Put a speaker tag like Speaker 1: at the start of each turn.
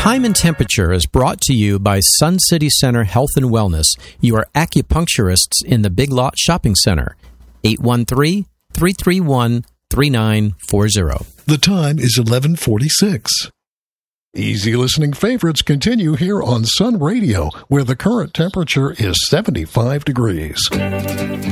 Speaker 1: Time and Temperature is brought to you by Sun City Center Health and Wellness, your acupuncturists in the Big Lot Shopping Center. 813-331-3940.
Speaker 2: The time is 11:46. Easy listening favorites continue here on Sun Radio, where the current temperature is 75 degrees.